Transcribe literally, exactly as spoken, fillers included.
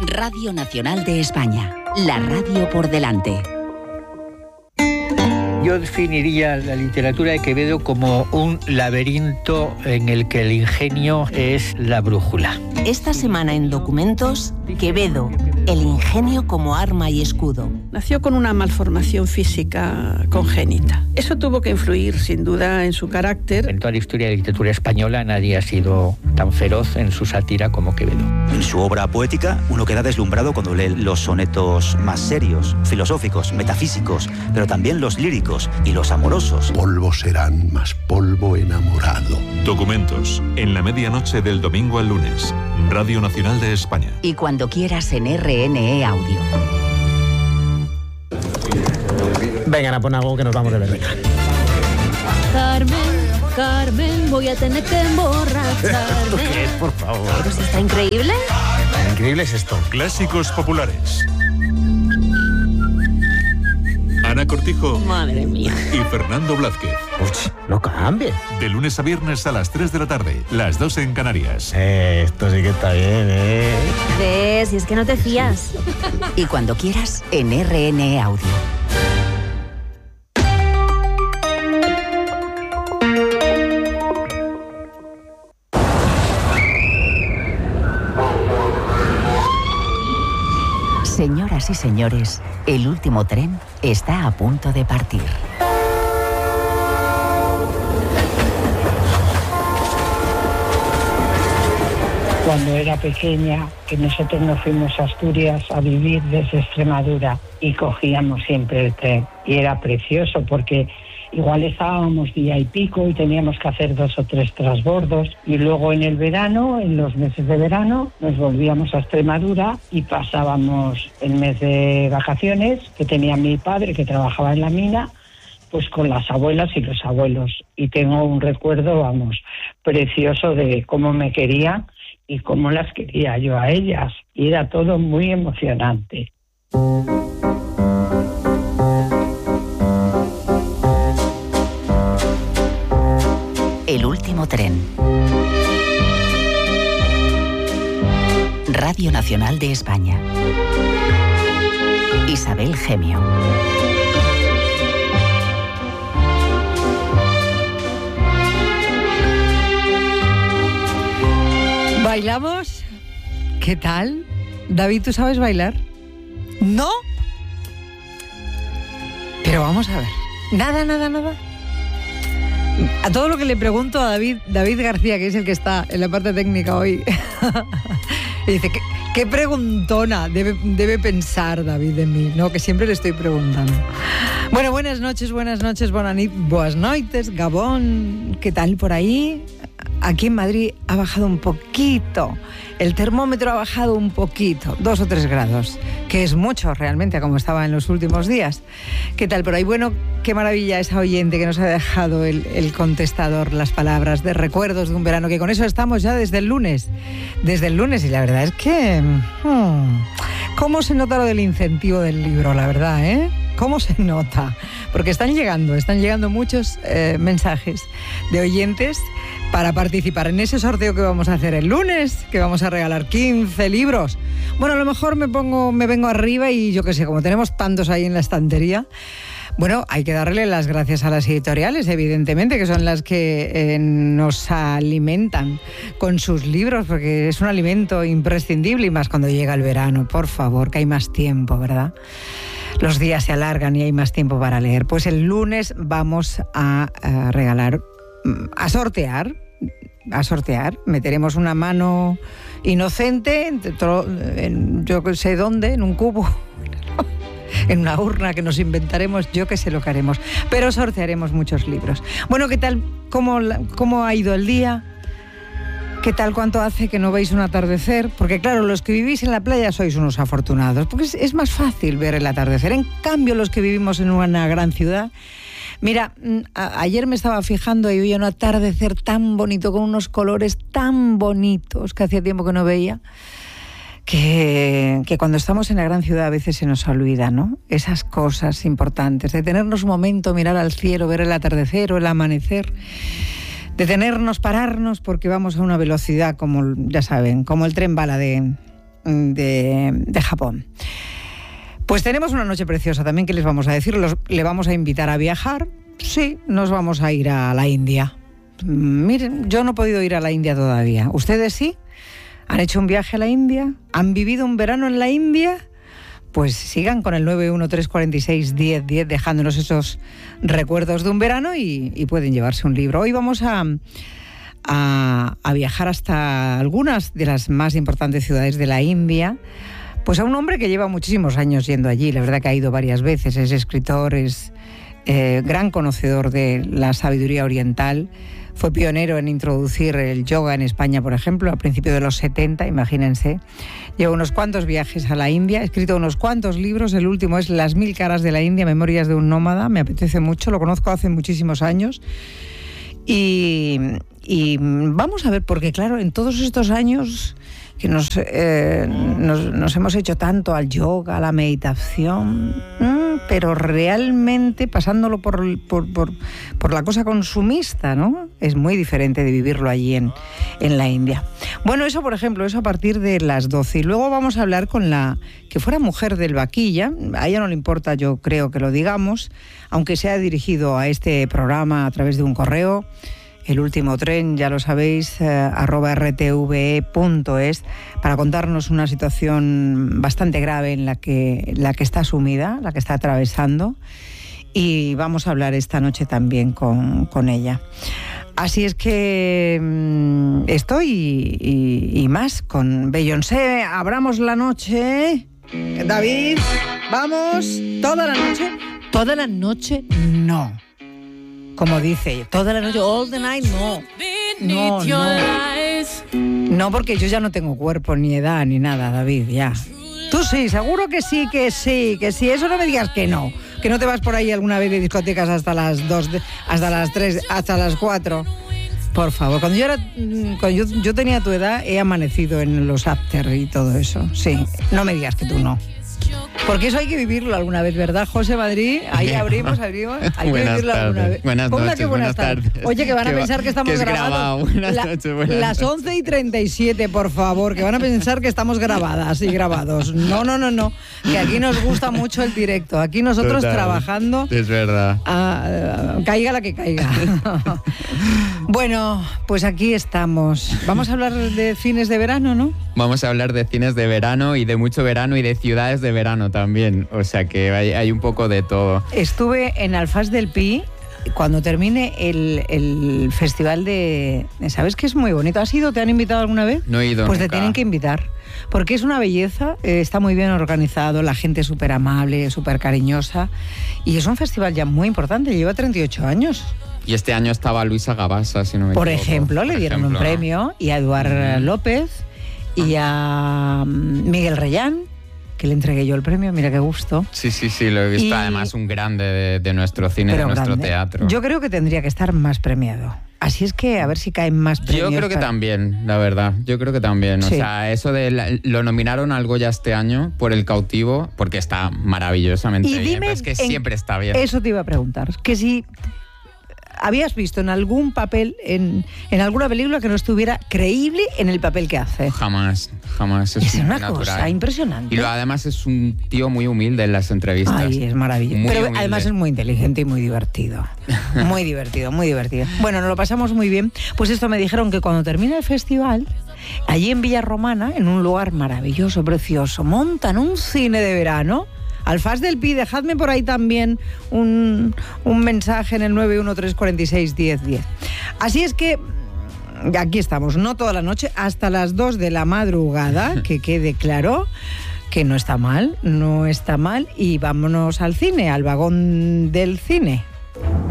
Radio Nacional de España, la radio por delante. Yo definiría la literatura de Quevedo como un laberinto en el que el ingenio es la brújula. Esta semana en Documentos, Quevedo, el ingenio como arma y escudo. Nació con una malformación física congénita. Eso tuvo que influir, sin duda, en su carácter. En toda la historia de la literatura española nadie ha sido tan feroz en su sátira como Quevedo. En su obra poética, uno queda deslumbrado cuando lee los sonetos más serios, filosóficos, metafísicos, pero también los líricos y los amorosos. Polvo serán, más polvo enamorado. Documentos, en la medianoche del domingo al lunes. Radio Nacional de España. Y cuando quieras en R N E Audio. Vengan a poner algo que nos vamos de verdad. Carmen, Carmen, voy a tener que emborracharme. ¿Qué es, por favor? ¿Pero si está increíble? Increíble es esto. Clásicos populares. Ana Cortijo. Madre mía. Y Fernando Blázquez. Uy, no cambie. De lunes a viernes a las tres de la tarde, las dos en Canarias. Eh, esto sí que está bien, ¿eh? ¿Ves? Si es que no te fías. Y cuando quieras en R N E Audio. Señoras y señores, el último tren está a punto de partir. Cuando era pequeña, que nosotros nos fuimos a Asturias a vivir desde Extremadura y cogíamos siempre el tren. Y era precioso porque igual estábamos día y pico y teníamos que hacer dos o tres transbordos. Y luego en el verano, en los meses de verano, nos volvíamos a Extremadura y pasábamos el mes de vacaciones que tenía mi padre, que trabajaba en la mina, pues con las abuelas y los abuelos. Y tengo un recuerdo, vamos, precioso de cómo me querían y cómo las quería yo a ellas. Y era todo muy emocionante. El último tren. Radio Nacional de España. Isabel Gemio. ¿Bailamos? ¿Qué tal? David, ¿tú sabes bailar? ¿No? Pero vamos a ver. Nada, nada, nada. A todo lo que le pregunto a David, David García, que es el que está en la parte técnica hoy, y dice, ¿qué, qué preguntona debe, debe pensar David de mí? No, que siempre le estoy preguntando. Bueno, buenas noches, buenas noches, buenas nit, buenas noites, Gabón, ¿qué tal por ahí? Aquí en Madrid ha bajado un poquito, el termómetro ha bajado un poquito, dos o tres grados, que es mucho realmente, como estaba en los últimos días. ¿Qué tal por ahí? Bueno, qué maravilla esa oyente que nos ha dejado el, el contestador, las palabras de recuerdos de un verano, que con eso estamos ya desde el lunes, desde el lunes, y la verdad es que... Hmm, ¿cómo se nota lo del incentivo del libro, la verdad, eh? ¿Cómo se nota? Porque están llegando, están llegando muchos eh, mensajes de oyentes para participar en ese sorteo que vamos a hacer el lunes, que vamos a regalar quince libros. Bueno, a lo mejor me pongo, me vengo arriba y yo qué sé, como tenemos tantos ahí en la estantería, bueno, hay que darle las gracias a las editoriales, evidentemente, que son las que eh, nos alimentan con sus libros, porque es un alimento imprescindible, y más cuando llega el verano, por favor, que hay más tiempo, ¿verdad? Los días se alargan y hay más tiempo para leer. Pues el lunes vamos a, a regalar, a sortear, a sortear. Meteremos una mano inocente, en, yo que sé dónde, en un cubo, en una urna que nos inventaremos, yo que sé lo que haremos. Pero sortearemos muchos libros. Bueno, ¿qué tal? ¿Cómo, cómo ha ido el día? ¿Qué tal? ¿Cuánto hace que no veis un atardecer? Porque claro, los que vivís en la playa sois unos afortunados, porque es, es más fácil ver el atardecer. En cambio, los que vivimos en una gran ciudad... Mira, a, ayer me estaba fijando y veía un atardecer tan bonito, con unos colores tan bonitos que hacía tiempo que no veía, que, que cuando estamos en la gran ciudad a veces se nos olvida, ¿no? Esas cosas importantes, detenernos un momento, mirar al cielo, ver el atardecer o el amanecer... Detenernos, pararnos, porque vamos a una velocidad, como ya saben, como el tren bala de, de, de Japón. Pues tenemos una noche preciosa también, que les vamos a decir. Los, le vamos a invitar a viajar. Sí, nos vamos a ir a la India. Miren, yo no he podido ir a la India todavía. ¿Ustedes sí? ¿Han hecho un viaje a la India? ¿Han vivido un verano en la India? Pues sigan con el nueve uno tres cuatro seis uno cero uno cero dejándonos esos recuerdos de un verano y, y pueden llevarse un libro. Hoy vamos a, a, a viajar hasta algunas de las más importantes ciudades de la India. Pues a un hombre que lleva muchísimos años yendo allí. La verdad que ha ido varias veces. Es escritor, es eh, gran conocedor de la sabiduría oriental. Fue pionero en introducir el yoga en España, por ejemplo, a principios de los setenta, imagínense. Lleva unos cuantos viajes a la India, ha escrito unos cuantos libros. El último es Las mil caras de la India, Memorias de un nómada. Me apetece mucho, lo conozco hace muchísimos años. Y, y vamos a ver, porque claro, en todos estos años que nos, eh, nos, nos hemos hecho tanto al yoga, a la meditación, mmm, pero realmente pasándolo por, por, por, por la cosa consumista, ¿no? Es muy diferente de vivirlo allí en, en la India. Bueno, eso por ejemplo, eso a partir de las doce. Y luego vamos a hablar con la que fuera mujer del vaquilla. A ella no le importa, yo creo que lo digamos, aunque sea dirigido a este programa a través de un correo. El último tren, ya lo sabéis, eh, arroba r t v e punto es, para contarnos una situación bastante grave en la que, la que está sumida, la que está atravesando, y vamos a hablar esta noche también con, con ella. Así es que mmm, estoy y, y, y más con Beyoncé. Abramos la noche. David, vamos, toda la noche. Toda la noche, no. Como dice, toda la noche, all the night, no. No, no. No, porque yo ya no tengo cuerpo, ni edad, ni nada, David, ya. Tú sí, seguro que sí, que sí, que sí. Eso no me digas que no. Que no te vas por ahí alguna vez de discotecas hasta las dos, hasta las tres, hasta las cuatro. Por favor, cuando yo era, cuando yo, yo tenía tu edad, he amanecido en los after y todo eso. Sí, no me digas que tú no. Porque eso hay que vivirlo alguna vez, ¿verdad, José Madrid? Ahí abrimos, abrimos. Hay que vivirlo tardes, alguna vez. Buenas ¿Cómo noches, que buenas, buenas tardes? tardes? Oye, que van a que pensar que estamos que grabando. Buenas La, noches, buenas las noches. once y treinta y siete, por favor, que van a pensar que estamos grabadas y grabados. No, no, no, no. Que aquí nos gusta mucho el directo. Aquí nosotros Total, trabajando. Es verdad. A, a, caiga la que caiga. Bueno, pues aquí estamos. Vamos a hablar de cines de verano, ¿no? Vamos a hablar de cines de verano y de mucho verano y de ciudades de verano también. O sea que hay, hay un poco de todo. Estuve en Alfaz del Pi cuando termine el, el festival de... ¿Sabes que es muy bonito? ¿Has ido? ¿Te han invitado alguna vez? No he ido Pues nunca. Te tienen que invitar. Porque es una belleza, eh, está muy bien organizado, la gente es súper amable, súper cariñosa. Y es un festival ya muy importante, lleva treinta y ocho años. Y este año estaba Luisa Gabasa, si no me Por equivoco. ejemplo, le Por dieron ejemplo, un premio, y a Eduard López y a Miguel Reyán, que le entregué yo el premio, mira qué gusto. Sí, sí, sí, lo he visto. Y... además un grande de, de nuestro cine, Pero de nuestro grande. teatro. Yo creo que tendría que estar más premiado. Así es que a ver si caen más premios. Yo creo que para... también, la verdad. Yo creo que también. Sí. O sea, eso de... La, lo nominaron al Goya este año por El Cautivo, porque está maravillosamente y bien. dime Pero es que en... siempre está bien. Eso te iba a preguntar. Que si habías visto en algún papel, en, en alguna película que no estuviera creíble en el papel que hace. Jamás, jamás. Es, Es una natural. cosa impresionante. Y lo, además es un tío muy humilde en las entrevistas. Ay, es maravilloso. Muy Pero humilde. además es muy inteligente y muy divertido. Muy divertido, muy divertido. Bueno, nos lo pasamos muy bien. Pues esto me dijeron que cuando termina el festival, allí en Villarromana, en un lugar maravilloso, precioso, montan un cine de verano. Alfaz del Pi, dejadme por ahí también un, un mensaje en el nueve uno tres cuatro seis uno cero uno cero. Así es que aquí estamos, no toda la noche, hasta las dos de la madrugada, que quede claro que no está mal, no está mal, y vámonos al cine, al vagón del cine.